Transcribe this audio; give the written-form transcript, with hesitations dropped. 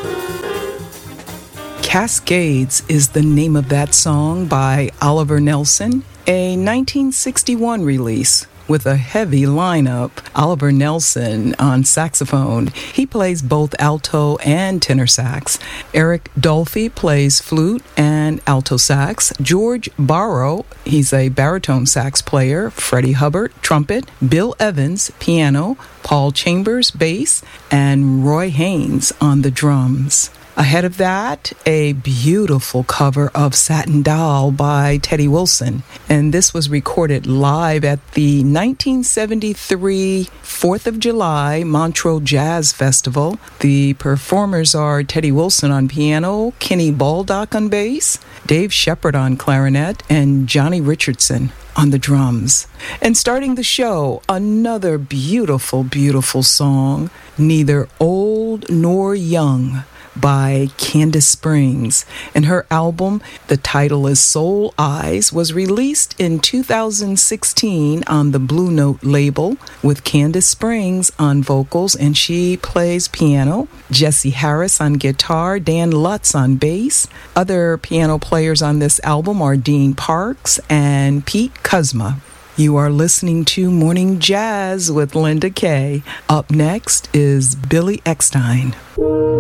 Cascades is the name of that song by Oliver Nelson, a 1961 release with a heavy lineup. Oliver Nelson on saxophone. He plays both alto and tenor sax. Eric Dolphy plays flute and alto sax. George Barrow, he's a baritone sax player. Freddie Hubbard, trumpet. Bill Evans, piano. Paul Chambers, bass. And Roy Haynes on the drums. Ahead of that, a beautiful cover of Satin Doll by Teddy Wilson. And this was recorded live at the 1973 4th of July Montreux Jazz Festival. The performers are Teddy Wilson on piano, Kenny Baldock on bass, Dave Shepard on clarinet, and Johnny Richardson on the drums. And starting the show, another beautiful, beautiful song, Neither Old Nor Young, by Candace Springs. And her album, the title is Soul Eyes, was released in 2016 on the Blue Note label with Candace Springs on vocals, and she plays piano. Jesse Harris on guitar, Dan Lutz on bass. Other piano players on this album are Dean Parks and Pete Kuzma. You are listening to Morning Jazz with Linda Kay. Up next is Billy Eckstine.